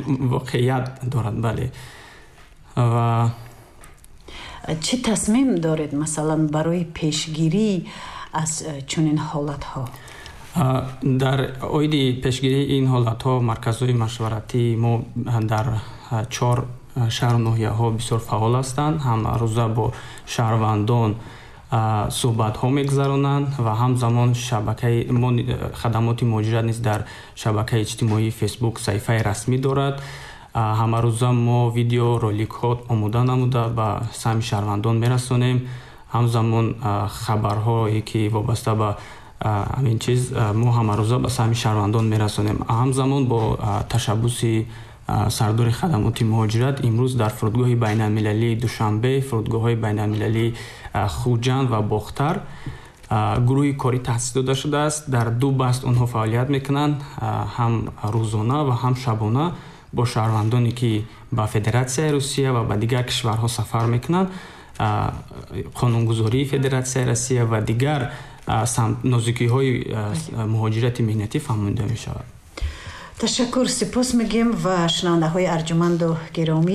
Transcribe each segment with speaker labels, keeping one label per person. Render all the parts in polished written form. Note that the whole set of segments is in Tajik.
Speaker 1: воқеият дорад. Бале. ва
Speaker 2: чӣ тасмим доред масалан барои пешгирӣ аз чунин ҳолатҳо?
Speaker 1: дар оиди пешгирии ин ҳолатҳо марказҳои машваратӣ мо дар 4 шаҳру ноҳияҳо бисёр фаъол ҳастанд. ҳама рӯза бо шаҳрвандон суҳбатҳо мегузаронанд ва ҳамзамон шабакаи мо хадамоти муҳоҷират низ дар шабакаи иҷтимоии фейсбук саҳифаи расмӣ дорад. ҳамарӯза мо видео роликҳо омода намуда ба саҳми шаҳрвандон мерасонем. ҳамзамон хабарҳое ки вобаста ба ҳамин чиз мо ҳамарӯза ба саҳми шаҳрвандон мерасонем. ҳамзамон бо ташаббуси сардори хадамоти муҳоҷират имрӯз дар фурудгоҳи байналмилалии Душанбе, фурудгоҳҳои байналмилалии Хуҷанд ва Бохтар гурӯҳи корӣ таъсис дода шудааст. дар 2 баст онҳо фаъолият мекунанд, ҳам рӯзона ва ҳам шабона, бо шаҳрвандоне ки ба Федератсияи Русия ва ба дигар кишварҳо сафар мекунанд. қонунгузории Федератсияи Русия ва дигар нозикиҳои муҳоҷирати меҳнатӣ фаҳмонда мешавад.
Speaker 2: ташаккур, сипос мегӯем ва шунавандаҳои арҷуманду гиромӣ,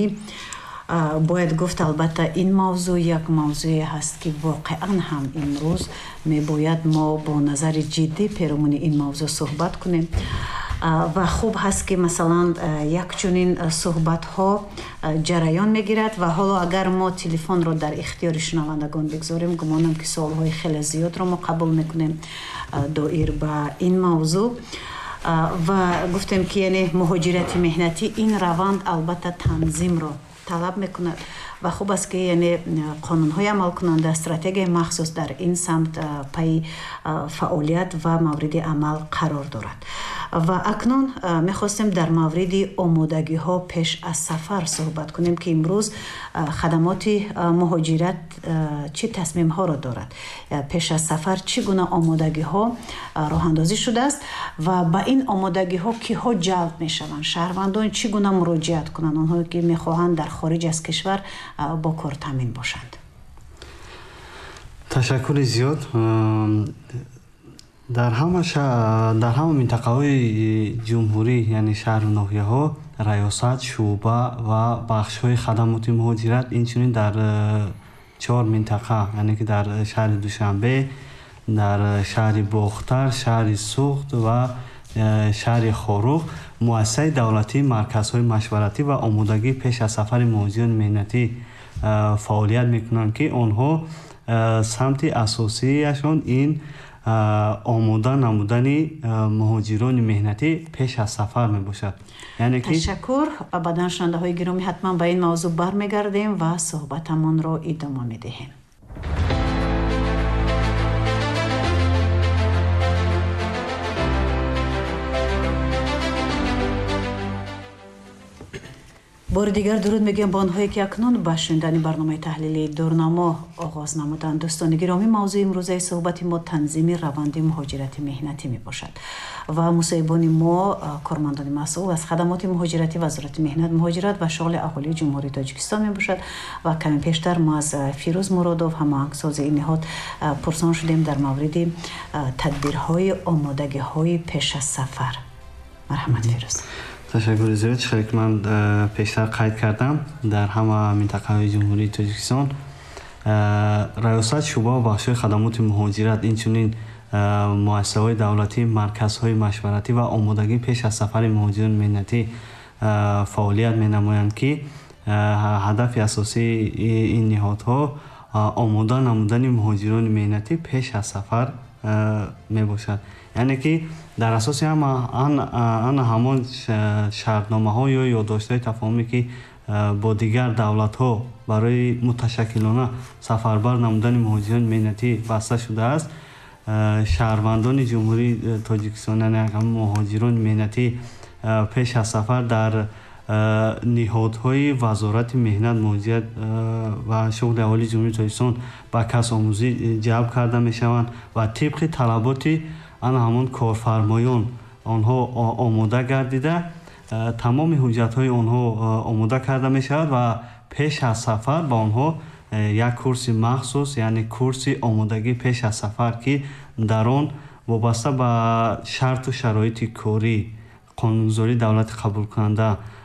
Speaker 2: бояд гуфт албатта ин мавзӯъ як мавзӯе ҳаст ки воқеан ҳам имрӯз мебояд мо бо назари ҷиддӣ перомони ин мавзӯъ суҳбат кунем. ва хуб ҳаст ки масалан якчунин суҳбатҳо ҷараён мегирад ва ҳоло агар мо телефонро дар ихтиёри шунавандагон бигзорем, гумонам ки суолҳои хеле зиёдро мо қабул мекунем доир ба ин мавзӯъ. ва гуфтем ки яъне муҳоҷирати меҳнатӣ ин раванд албатта танзимро талаб мекунад ва хуб аст ки яъне қонунҳои амалкунанда стратегияи махсус дар ин самт пайи фаъолият ва мавриди амал қарор дорад. ва акнун мехостем дар мавриди омодагиҳо пеш аз сафар суҳбат кунем ки имрӯз хадамоти муҳоҷират чӣ тасмимҳоро дорад. пеш аз сафар чӣ гуна омодагиҳо роҳандозӣ шудааст ва ба ин омодагиҳо киҳо ҷалб мешаванд? шаҳрвандон чӣ гуна муроҷиат кунанд, онҳое ки мехоҳанд дар хориҷ аз кишвар бо кор таъмин бошанд?
Speaker 3: ташаккури зиёд. дар ҳама минтақаҳои ҷумҳурӣ, яъне шаҳру ноҳияҳо, раёсат, шуъба ва бахшҳои хадамоти муҳоҷират инчунин дар 4 минтақа, яъне ки дар шаҳри Душанбе, дар шаҳри Бохтар, шаҳри Суғд ва шаҳри Хорух муассисаи давлатӣ, марказҳои машваратӣ ва омодагӣ пеш аз сафари муҳоҷирони меҳнатӣ фаъолият мекунанд ки онҳо самти асосияшон ин омода намудани муҳоҷирони меҳнатӣ пеш аз сафар мебошад. яъне ки
Speaker 2: ташаккур. абадан шунавандаҳои гиромӣ, ҳатман ба ин мавзӯъ бармегардем ва суҳбатамонро идома медиҳем. бори дигар дуруд мегӯям ба онҳое ки акнун ба шунидани барномаи таҳлилии дурнамо оғоз намуданд. дӯстони гиромӣ, мавзӯи имрӯзаи суҳбати мо танзими раванди муҳоҷирати меҳнатӣ мебошад ва мусоҳибони мо кормандони масъул аз хадамоти муҳоҷирати вазорати меҳнат, муҳоҷират ва шуғли аҳолии ҷумҳурии Тоҷикистон мебошад. ва каме пештар мо аз Фирӯз Муродов, ҳамоҳангсози ин ниҳод, пурсон шудем дар мавриди тадбирҳои омодагиҳои пеш аз сафар. марҳамат Фирӯз.
Speaker 3: ташаккури зиёд. чӣ ки ман пештар қайд кардам, дар ҳама минтақаҳои ҷумҳурии Тоҷикистон раёсат, шуъба ва бахшҳои хадамоти муҳоҷират, инчунин муассисаҳои давлатӣ, марказҳои машваратӣ ва омодагӣ пеш аз сафари муҳоҷирони меҳнатӣ фаъолият менамоянд ки ҳадафи асосии ин ниҳодҳо омода намудани муҳоҷирони меҳнатӣ пеш аз сафар мебошад. яъне ки дар асоси ана ҳамон шартномаҳо ё ёддоштҳои тафоҳумӣ ки бо дигар давлатҳо барои муташаккилона сафарбар намудани муҳоҷирони меҳнатӣ баста шудааст, шаҳрвандони ҷумҳурии Тоҷикистон, яъне муҳоҷирони меҳнатӣ пеш аз сафар дар ниҳодҳои вазорати меҳнат, муҳоҷират ва шуғли аҳолии ҷумҳурии Тоҷикистон ба касбомӯзӣ ҷалб карда мешаванд ва тибқи талаботи ана ҳамон корфармоён онҳо омода гардида, тамоми ҳуҷҷатҳои онҳо омода карда мешавад ва пеш аз сафар ба онҳо як курси махсус, яъне курси омодагӣ пеш аз сафар ки дар он вобаста ба шарту шароити корӣ, қонунгузории давлати қабулкунанда